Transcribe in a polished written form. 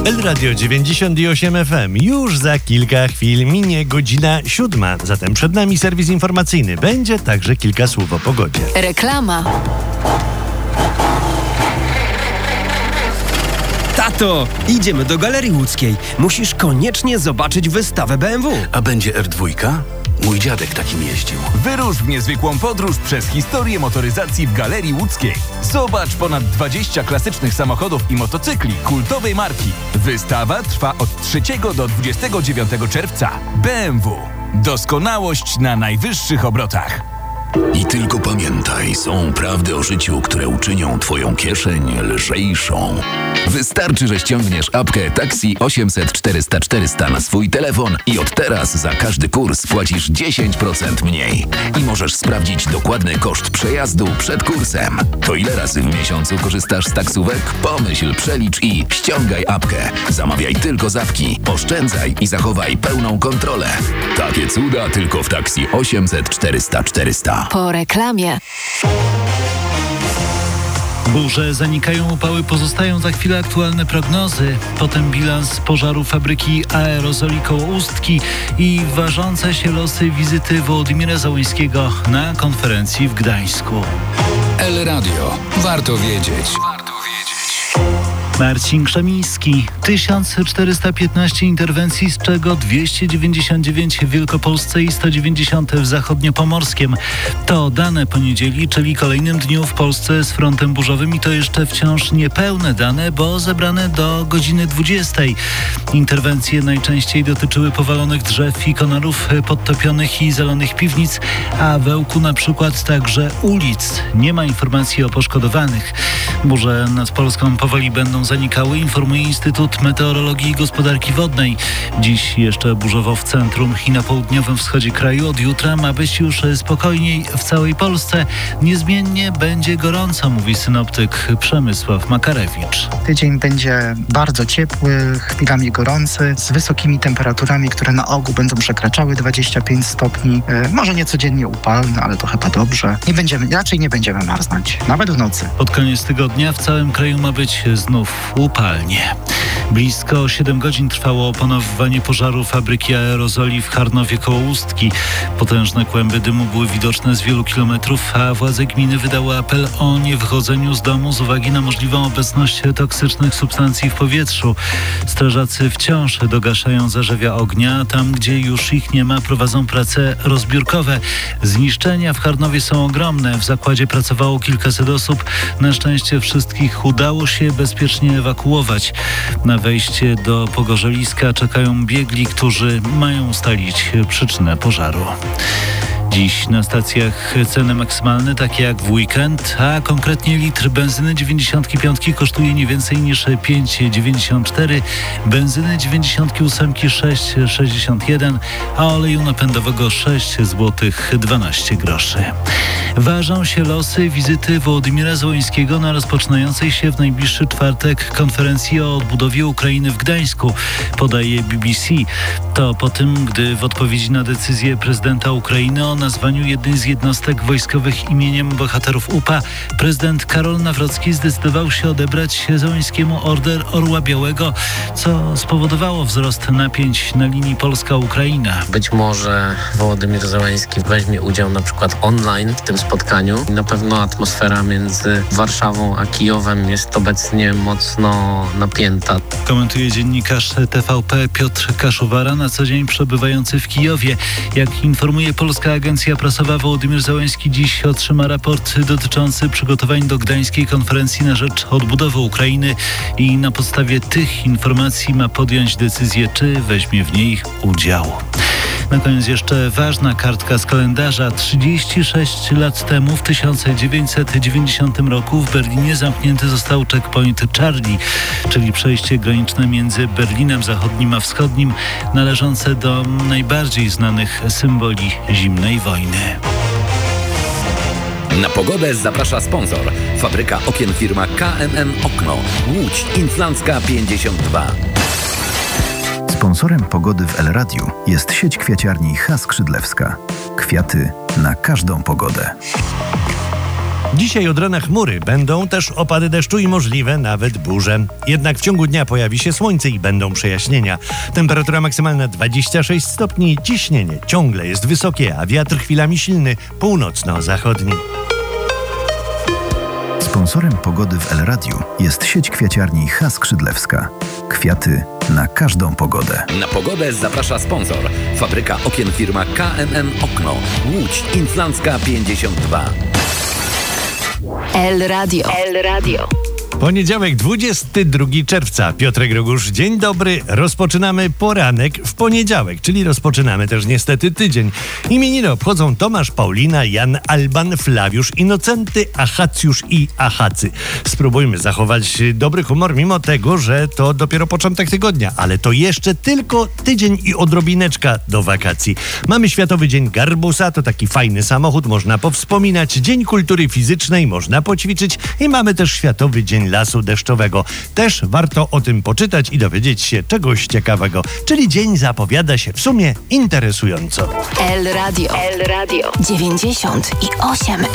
El-Radio 98 FM. Już za kilka chwil minie godzina 7. Zatem przed nami serwis informacyjny. Będzie także kilka słów o pogodzie. Reklama. Tato, idziemy do Galerii Łódzkiej. Musisz koniecznie zobaczyć wystawę BMW. A będzie R2? Mój dziadek takim jeździł. Wyrusz w niezwykłą podróż przez historię motoryzacji w Galerii Łódzkiej. Zobacz ponad 20 klasycznych samochodów i motocykli kultowej marki. Wystawa trwa od 3 do 29 czerwca. BMW. Doskonałość na najwyższych obrotach. I tylko pamiętaj, są prawdy o życiu, które uczynią twoją kieszeń lżejszą. Wystarczy, że ściągniesz apkę Taxi 800 400 400 na swój telefon i od teraz za każdy kurs płacisz 10% mniej. I możesz sprawdzić dokładny koszt przejazdu przed kursem. To ile razy w miesiącu korzystasz z taksówek? Pomyśl, przelicz i ściągaj apkę. Zamawiaj tylko z apki, oszczędzaj i zachowaj pełną kontrolę. Takie cuda tylko w Taxi 800 400 400. Po reklamie. Burze zanikają, upały pozostają, za chwilę aktualne prognozy. Potem bilans pożaru fabryki aerozoli koło Ustki i ważące się losy wizyty Wołodymyra Zełenskiego na konferencji w Gdańsku. El Radio. Warto wiedzieć. Marcin Krzemiński. 1415 interwencji, z czego 299 w Wielkopolsce i 190 w Zachodniopomorskiem. To dane poniedzieli, czyli kolejnym dniu w Polsce z frontem burzowym, i to jeszcze wciąż niepełne dane, bo zebrane do godziny 20. Interwencje najczęściej dotyczyły powalonych drzew i konarów, podtopionych i zalonych piwnic, a w Ełku na przykład także ulic. Nie ma informacji o poszkodowanych. Burze nad Polską powoli będą zanikały, informuje Instytut Meteorologii i Gospodarki Wodnej. Dziś jeszcze burzowo w centrum i na południowym wschodzie kraju. Od jutra ma być już spokojniej w całej Polsce. Niezmiennie będzie gorąco, mówi synoptyk Przemysław Makarewicz. Tydzień będzie bardzo ciepły, chwilami gorący, z wysokimi temperaturami, które na ogół będą przekraczały 25 stopni. Może nie codziennie upalne, ale to chyba dobrze. Raczej nie będziemy marznąć, nawet w nocy. Pod koniec tygodnia w całym kraju ma być znów upalnie. Blisko 7 godzin trwało opanowywanie pożaru fabryki aerozoli w Charnowie koło Ustki. Potężne kłęby dymu były widoczne z wielu kilometrów, a władze gminy wydały apel o niewychodzeniu z domu z uwagi na możliwą obecność toksycznych substancji w powietrzu. Strażacy wciąż dogaszają zarzewia ognia. Tam, gdzie już ich nie ma, prowadzą prace rozbiórkowe. Zniszczenia w Charnowie są ogromne. W zakładzie pracowało kilkaset osób. Na szczęście wszystkich udało się bezpiecznie ewakuować. Na wejście do pogorzeliska czekają biegli, którzy mają ustalić przyczynę pożaru. Dziś na stacjach ceny maksymalne, takie jak w weekend, a konkretnie litr benzyny 95 kosztuje nie więcej niż 5,94, benzyny 98 6,61, a oleju napędowego 6 zł 12 groszy. Ważą się losy wizyty Wołodymyra Zełenskiego na rozpoczynającej się w najbliższy czwartek konferencji o odbudowie Ukrainy w Gdańsku, podaje BBC. To po tym, gdy w odpowiedzi na decyzję prezydenta Ukrainy o nazwaniu jednej z jednostek wojskowych imieniem bohaterów UPA, prezydent Karol Nawrocki zdecydował się odebrać Zełenskiemu Order Orła Białego, co spowodowało wzrost napięć na linii Polska-Ukraina. Być może Wołodymyr Zełenski weźmie udział na przykład online w tym spotkaniu. Na pewno atmosfera między Warszawą a Kijowem jest obecnie mocno napięta. Komentuje dziennikarz TVP Piotr Kaszuwara, na co dzień przebywający w Kijowie. Jak informuje polska agencja prasowa, Wołodymyr Zełenski dziś otrzyma raport dotyczący przygotowań do gdańskiej konferencji na rzecz odbudowy Ukrainy i na podstawie tych informacji ma podjąć decyzję, czy weźmie w niej udział. Na koniec jeszcze ważna kartka z kalendarza. 36 lat temu, w 1990 roku w Berlinie zamknięty został checkpoint Charlie, czyli przejście graniczne między Berlinem Zachodnim a Wschodnim, należące do najbardziej znanych symboli zimnej wojny. Na pogodę zaprasza sponsor. Fabryka okien firma KMM Okno. Łódź Inflancka 52. Sponsorem pogody w El Radiu jest sieć kwiaciarni H. Skrzydlewska. Kwiaty na każdą pogodę. Dzisiaj od rana chmury, będą też opady deszczu i możliwe nawet burze. Jednak w ciągu dnia pojawi się słońce i będą przejaśnienia. Temperatura maksymalna 26 stopni, ciśnienie ciągle jest wysokie, a wiatr chwilami silny, północno-zachodni. Sponsorem pogody w El Radiu jest sieć kwiaciarni H. Skrzydlewska. Kwiaty na każdą pogodę. Na pogodę zaprasza sponsor. Fabryka okien firma KMM Okno. Łódź Inflancka 52. El Radio. Poniedziałek, 22 czerwca. Piotrek Rogusz, dzień dobry. Rozpoczynamy poranek w poniedziałek, czyli rozpoczynamy też niestety tydzień. Imieniny obchodzą Tomasz, Paulina, Jan, Alban, Flawiusz, Inocenty, Achacjusz i Achacy. Spróbujmy zachować dobry humor, mimo tego, że to dopiero początek tygodnia, ale to jeszcze tylko tydzień i odrobineczka do wakacji. Mamy Światowy Dzień Garbusa, to taki fajny samochód, można powspominać. Dzień Kultury Fizycznej, można poćwiczyć i mamy też Światowy Dzień Lasu Deszczowego. Też warto o tym poczytać i dowiedzieć się czegoś ciekawego. Czyli dzień zapowiada się w sumie interesująco. El Radio 98